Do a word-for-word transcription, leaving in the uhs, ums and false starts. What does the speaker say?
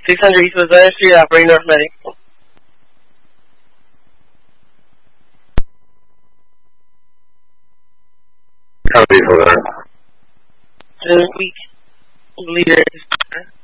six hundred East Missouri Street, operating North Medic. Copy for that. Been a week. Leader.